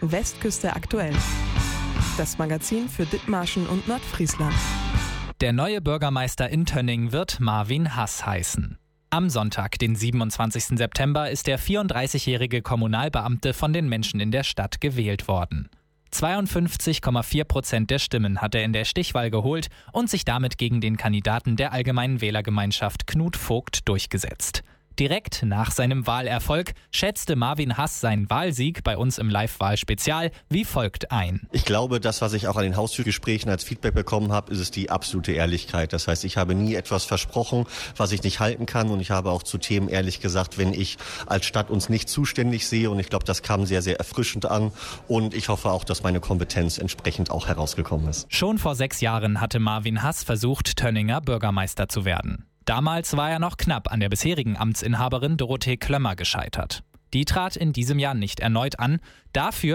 Westküste aktuell. Das Magazin für Dithmarschen und Nordfriesland. Der neue Bürgermeister in Tönning wird Marvin Hass heißen. Am Sonntag, den 27. September, ist der 34-jährige Kommunalbeamte von den Menschen in der Stadt gewählt worden. 52,4% der Stimmen hat er in der Stichwahl geholt und sich damit gegen den Kandidaten der Allgemeinen Wählergemeinschaft Knut Vogt durchgesetzt. Direkt nach seinem Wahlerfolg schätzte Marvin Hass seinen Wahlsieg bei uns im Live-Wahl-Spezial wie folgt ein. Ich glaube, das, was ich auch an den Haustürgesprächen als Feedback bekommen habe, ist es die absolute Ehrlichkeit. Das heißt, ich habe nie etwas versprochen, was ich nicht halten kann. Und ich habe auch zu Themen ehrlich gesagt, wenn ich als Stadt uns nicht zuständig sehe. Und ich glaube, das kam sehr, sehr erfrischend an. Und ich hoffe auch, dass meine Kompetenz entsprechend auch herausgekommen ist. Schon vor 6 Jahren hatte Marvin Hass versucht, Tönninger Bürgermeister zu werden. Damals war er noch knapp an der bisherigen Amtsinhaberin Dorothee Klömmer gescheitert. Die trat in diesem Jahr nicht erneut an. Dafür